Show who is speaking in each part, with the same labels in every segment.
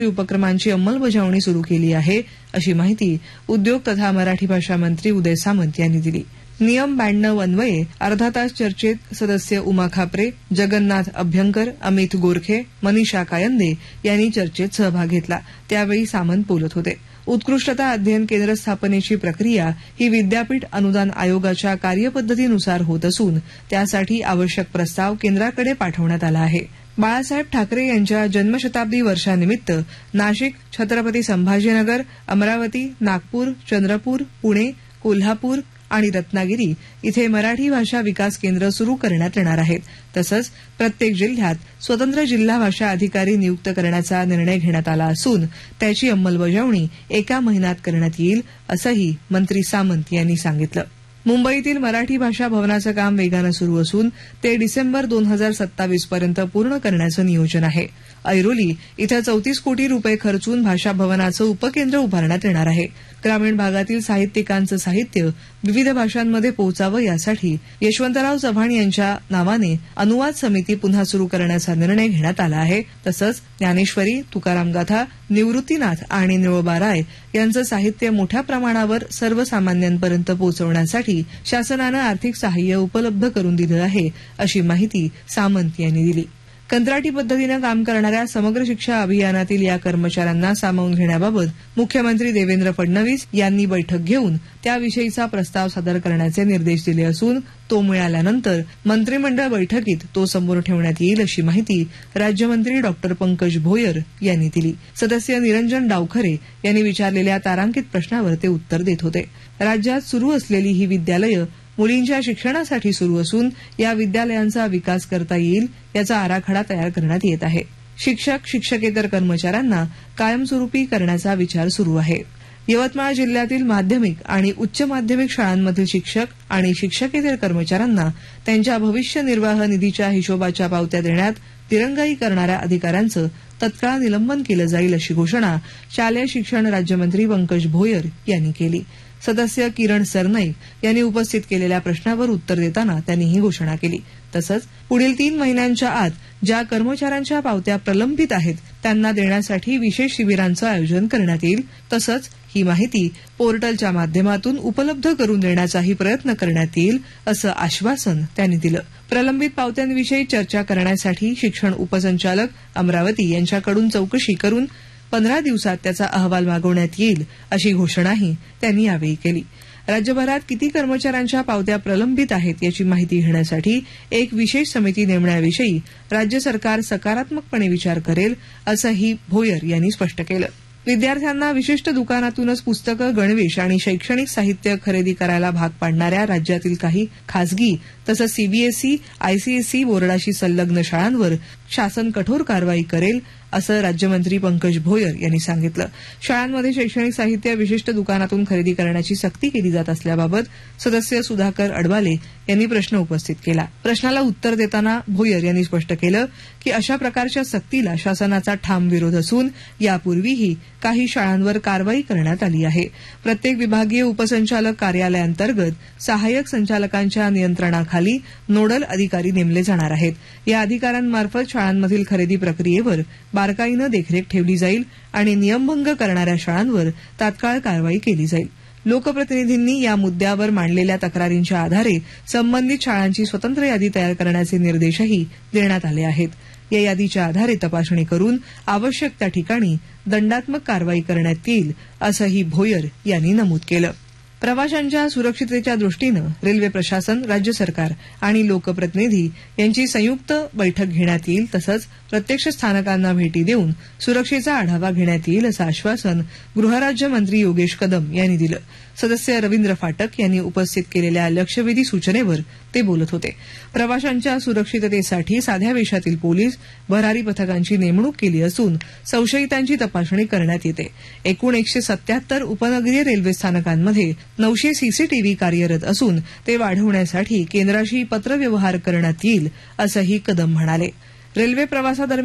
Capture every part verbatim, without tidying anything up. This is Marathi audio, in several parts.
Speaker 1: उपक्रमांची अंमलबजावणी सुरू केली आहे, अशी माहिती उद्योग तथा मराठी भाषा मंत्री उदय सामंत यांनी दिली. नियम ब्याण्णव अन्वये अर्धा तास चर्चेत सदस्य उमा खापरे, जगन्नाथ अभ्यंकर, अमित गोरखे, मनीषा कायंदे यांनी चर्चेत सहभाग घेतला. त्यावेळी सामंत बोलत होते. उत्कृष्टता अध्ययन केंद्र स्थापनेची प्रक्रिया ही विद्यापीठ अनुदान आयोगाच्या कार्यपद्धतीनुसार होत असून त्यासाठी आवश्यक प्रस्ताव केंद्राकडे पाठवण्यात आला आहे. बाळासाहेब ठाकरे यांच्या जन्मशताब्दी वर्षानिमित्त नाशिक, छत्रपती संभाजीनगर, अमरावती, नागपूर, चंद्रपूर, पुणे, कोल्हापूर आणि रत्नागिरी इथे मराठी भाषा विकास केंद्र सुरू करण्यात येणार आहेत. तसंच प्रत्येक जिल्ह्यात स्वतंत्र जिल्हा भाषा अधिकारी नियुक्त करण्याचा निर्णय घेण्यात आला असून त्याची अंमलबजावणी एका महिन्यात करण्यात येईल, असंही मंत्री सामंत यांनी सांगितलं. मुंबईतील मराठी भाषा भवनाचं काम वेगानं सुरू असून ते डिसेंबर दोन हजार सत्तावीस पर्यंत पूर्ण करण्याचं नियोजन आहे. ऐरोली इथं चौतीस कोटी रुपये खर्चून भाषा भवनाचं उपकेंद्र उभारण्यात येणार आहे. ग्रामीण भागातील साहित्यिकांचं साहित्य विविध भाषांमध्ये पोहोचावं यासाठी यशवंतराव चव्हाण यांच्या नावाने अनुवाद समिती पुन्हा सुरू करण्याचा निर्णय घेण्यात आला आहे. तसंच ज्ञानेश्वरी, तुकाराम गाथा, निवृत्तीनाथ आणि निळोबा राय यांचं साहित्य मोठ्या प्रमाणावर सर्वसामान्यांपर्यंत पोहोचवण्यासाठी शासनानं आर्थिक सहाय्य उपलब्ध करून दिलं आहे, अशी माहिती सामंत यांनी दिली. कंत्राटी पद्धतीनं काम करणाऱ्या समग्र शिक्षा अभियानातील या कर्मचाऱ्यांना सामावून घेण्याबाबत मुख्यमंत्री देवेंद्र फडणवीस यांनी बैठक घेऊन त्याविषयीचा प्रस्ताव सादर करण्याचे निर्देश दिले असून तो मिळाल्यानंतर मंत्रिमंडळ बैठकीत तो समोर ठेवण्यात येईल, अशी माहिती राज्यमंत्री डॉक्टर पंकज भोयर यांनी दिली. सदस्य निरंजन डावखरे यांनी विचारलेल्या तारांकित प्रश्नावर ते उत्तर देत होते. राज्यात सुरू असलेली ही विद्यालयं मुलींच्या शिक्षणासाठी सुरू असून या विद्यालयांचा विकास करता येईल याचा आराखडा तयार करण्यात येत आहे. शिक्षक, शिक्षकेतर कर्मचाऱ्यांना कायमस्वरूपी करण्याचा विचार सुरू आहे. यवतमाळ जिल्ह्यातील माध्यमिक आणि उच्च माध्यमिक शाळांमधील शिक्षक आणि शिक्षकेतर कर्मचाऱ्यांना त्यांच्या भविष्य निर्वाह निधीच्या हिशोबाच्या पावत्या देण्यात दिरंगाई करणाऱ्या अधिकाऱ्यांचं तत्काळ निलंबन केलं जाईल, अशी घोषणा शालेय शिक्षण राज्यमंत्री पंकज भोयर यांनी केली. सदस्य किरण सरनाईक यांनी उपस्थित केलेल्या प्रश्नावर उत्तर देताना त्यांनी ही घोषणा केली. तसंच पुढील तीन महिन्यांच्या आत ज्या कर्मचाऱ्यांच्या पावत्या प्रलंबित आहेत त्यांना देण्यासाठी विशेष शिबिरांचं आयोजन करण्यात येईल. तसंच ही माहिती पोर्टलच्या माध्यमातून उपलब्ध करून देण्याचाही प्रयत्न करण्यात येईल, असं आश्वासन त्यांनी दिलं. प्रलंबित पावत्यांविषयी चर्चा करण्यासाठी शिक्षण उपसंचालक अमरावती यांच्याकडून चौकशी करून पंधरा दिवसात त्याचा अहवाल मागवण्यात येईल, अशी घोषणाही त्यांनी यावेळी केली. राज्यभरात किती कर्मचाऱ्यांच्या पावत्या प्रलंबित आहेत याची माहिती घेण्यासाठी एक विशेष समिती नेमण्याविषयी राज्य सरकार सकारात्मकपणे विचार करेल, असंही भोयर यांनी स्पष्ट केलं. विद्यार्थ्यांना विशिष्ट दुकानातूनच पुस्तकं, गणवेश आणि शैक्षणिक साहित्य खरेदी करायला भाग पाडणाऱ्या राज्यातील काही खासगी तसंच सीबीएसई, आयसीएसई बोर्डाशी संलग्न शाळांवर शासन कठोर कारवाई करेल, असं राज्यमंत्री पंकज भोयर यांनी सांगितलं. शाळांमध्ये शैक्षणिक साहित्य विशिष्ट दुकानातून खरेदी करण्याची सक्ती केली जात असल्याबाबत सदस्य सुधाकर अडवाले यांनी प्रश्न उपस्थित केला. प्रश्नाला उत्तर देताना भोयर यांनी स्पष्ट केलं की अशा प्रकारच्या सक्तीला शासनाचा ठाम विरोध असून यापूर्वीही काही शाळांवर कारवाई करण्यात आली आहे. प्रत्येक विभागीय उपसंचालक कार्यालयाअंतर्गत सहाय्यक संचालकांच्या नियंत्रणाखाली नोडल अधिकारी नेमले जाणार आहेत. या अधिकाऱ्यांमार्फत शाळांमधील खरेदी प्रक्रियेवर बारकाईनं देखरेख ठेवली जाईल आणि नियमभंग करणाऱ्या शाळांवर तात्काळ कारवाई केली जाईल. लोकप्रतिनिधींनी या मुद्द्यावर मांडलेल्या तक्रारींच्या आधारे संबंधित शाळांची स्वतंत्र यादी तयार करण्याचे निर्देशही देण्यात आले आहेत. या यादीच्या आधारे तपासणी करून आवश्यक त्या ठिकाणी दंडात्मक कारवाई करण्यात येईल, असंही भोयर यांनी नमूद केलं. प्रवाशांच्या सुरक्षिततेच्या दृष्टीनं रेल्वे प्रशासन, राज्य सरकार आणि लोकप्रतिनिधी यांची संयुक्त बैठक घेण्यात येईल. तसंच प्रत्यक्ष स्थानकांना भेटी देऊन सुरक्षेचा आढावा घेण्यात येईल, असं आश्वासन गृहराज्यमंत्री योगेश कदम यांनी दिलं. सदस्य रवींद्र फाटक यांनी उपस्थित केलेल्या लक्षवेधी सूचनेवर ते बोलत होते. प्रवाशांच्या सुरक्षिततेसाठी साध्या वेशातील पोलीस, भरारी पथकांची नेमणूक केली असून संशयितांची तपासणी करण्यात येते. एकूण एकशे सत्याहत्तर उपनगरीय रेल्वे स्थानकांमध्ये नऊशे सीसीटीव्ही कार्यरत असून ते वाढवण्यासाठी केंद्राशी पत्रव्यवहार करण्यात येईल, असंही कदम म्हणाले. रेल्वे प्रवासादरम्यान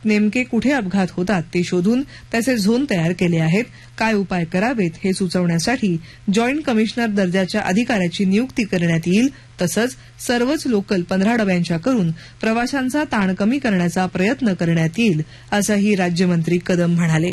Speaker 1: नेमके कुठे अपघात होतात ते शोधून त्याचे झोन तयार केले आहेत. काय उपाय करावेत हे सुचवण्यासाठी जॉईंट कमिशनर दर्जाच्या अधिकाऱ्याची नियुक्ती करण्यात येईल. तसंच सर्वच लोकल पंधरा डब्यांच्या करून प्रवाशांचा ताण कमी करण्याचा प्रयत्न करण्यात येईल असंही राज्यमंत्री कदम म्हणाले.